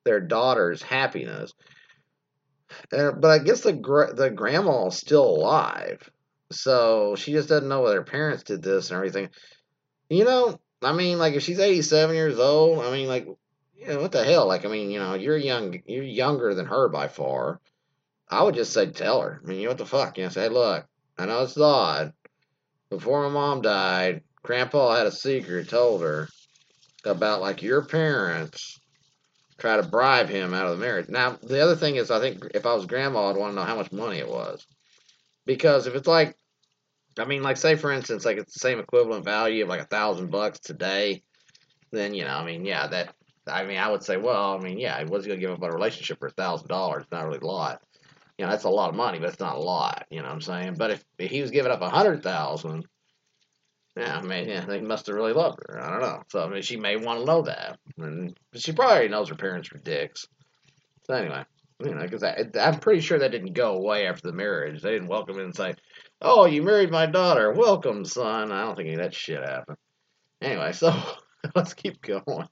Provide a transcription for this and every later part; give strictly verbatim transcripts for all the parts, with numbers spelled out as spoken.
their daughter's happiness. And, but I guess the gra- the grandma's still alive, so she just doesn't know whether her parents did this and everything. You know, I mean, like if she's eighty-seven years old, I mean, like, you know, what the hell? Like, I mean, you know, you're young, you're younger than her by far. I would just say tell her. I mean, you know what the fuck? You know, say, hey, look, I know it's odd. Before my mom died, Grandpa had a secret, told her about like your parents try to bribe him out of the marriage. Now, the other thing is, I think if I was grandma, I'd want to know how much money it was. Because if it's like, I mean, like, say for instance, like it's the same equivalent value of like a thousand bucks today, then, you know, I mean, yeah, that, I mean, I would say, well, I mean, yeah, he was going to give up a relationship for a thousand dollars. Not really a lot. You know, that's a lot of money, but it's not a lot. You know what I'm saying? But if, if he was giving up a hundred thousand, yeah, I mean, yeah, they must have really loved her. I don't know. So I mean, she may want to know that, and she probably knows her parents were dicks. So anyway, you know, because I'm pretty sure that didn't go away after the marriage. They didn't welcome him and say, "Oh, you married my daughter. Welcome, son." I don't think any of that shit happened. Anyway, so let's keep going.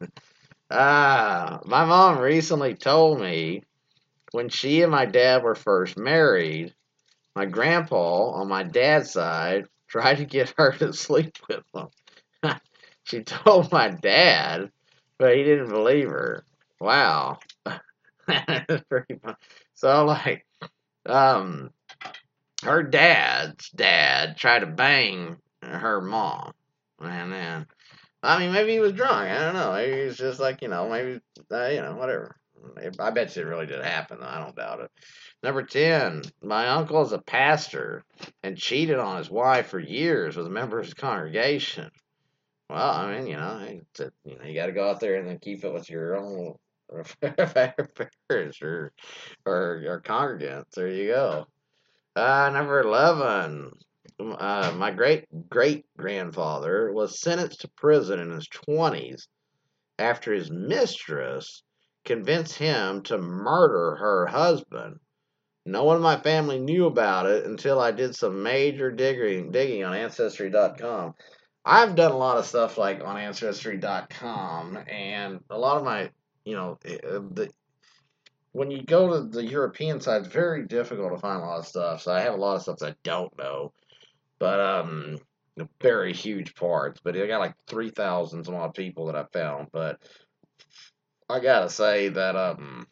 Ah, my mom recently told me when she and my dad were first married, my grandpa on my dad's side tried to get her to sleep with him. She told my dad, but he didn't believe her. Wow. That's pretty fun. So like, um, her dad's dad tried to bang her mom, and then I mean maybe he was drunk. I don't know. Maybe he was just like you know maybe uh, you know whatever. I bet you it really did happen. Though. I don't doubt it. Number ten, my uncle is a pastor and cheated on his wife for years with a member of his congregation. Well, I mean, you know, it's a, you know, you got to go out there and then keep it with your own parish or, or or congregants. There you go. Uh, number eleven. Uh, my great great grandfather was sentenced to prison in his twenties after his mistress convinced him to murder her husband. No one in my family knew about it until I did some major digging digging on Ancestry dot com. I've done a lot of stuff like on Ancestry dot com, and a lot of my, you know, eh, eh, the when you go to the European side, it's very difficult to find a lot of stuff. So I have a lot of stuff that I don't know, but um, very huge parts. But I got like three thousand some odd people that I found. But I gotta say that um,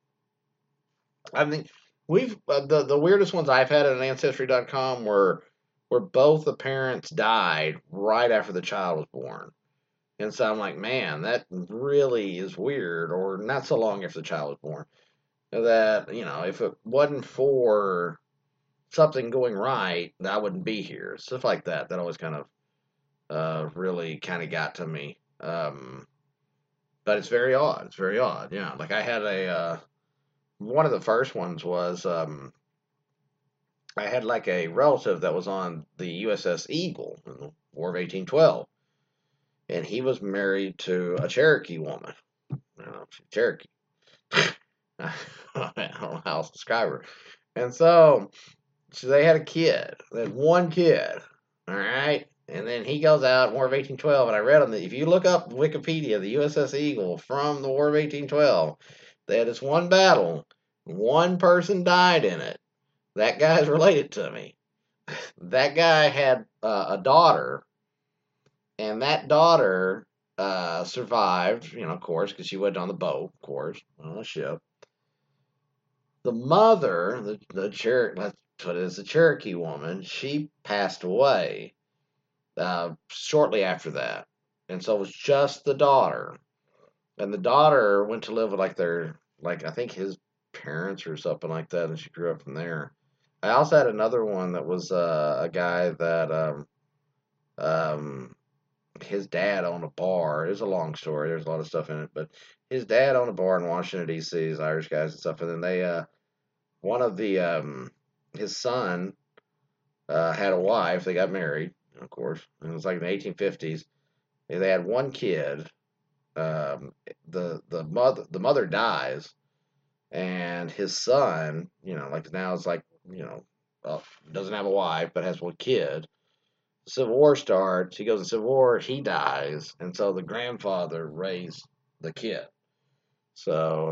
I think we've uh, the the weirdest ones I've had at Ancestry dot com were where both the parents died right after the child was born. And so I'm like, man, that really is weird, or not so long after the child was born. That, you know, if it wasn't for something going right, I wouldn't be here. Stuff like that. That always kind of uh, really kind of got to me. Um, but it's very odd. It's very odd. Yeah. Like I had a, uh, one of the first ones was um, I had like a relative that was on the U S S Eagle in the War of eighteen twelve. And he was married to a Cherokee woman. You know, Cherokee. I don't know how else to describe her. And so, so they had a kid. They had one kid. All right. And then he goes out, War of eighteen twelve, and I read on the, if you look up Wikipedia, the U S S Eagle from the War of eighteen twelve, they had this one battle. One person died in it. That guy's related to me. That guy had uh, a daughter, and that daughter uh, survived, you know, of course, because she went on the boat, of course, on the ship. The mother, the the Cher- let's put it as a Cherokee woman, she passed away uh, shortly after that, and so it was just the daughter. And the daughter went to live with like their, like I think his parents or something like that, and she grew up from there. I also had another one that was uh, a guy that um, um, his dad owned a bar. It was a long story. There's a lot of stuff in it, but his dad owned a bar in Washington D C. His Irish guys and stuff, and then they uh, one of the um, his son uh, had a wife. They got married, of course. And it was like in the eighteen fifties. And they had one kid. Um, the the mother the mother dies, and his son, you know, like now is like you know, uh, doesn't have a wife but has one kid. Civil War starts. He goes to Civil War. He dies, and so the grandfather raised the kid. So